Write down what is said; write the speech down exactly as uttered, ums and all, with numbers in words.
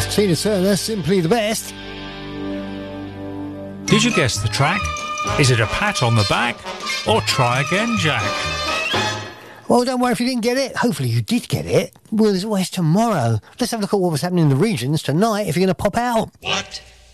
Tina Turner, Simply the Best. Did you guess the track? Is it a pat on the back or try again, Jack? Well, don't worry if you didn't get it. Hopefully you did get it. Well, there's always tomorrow. Let's have a look at what was happening in the regions tonight if you're going to pop out. What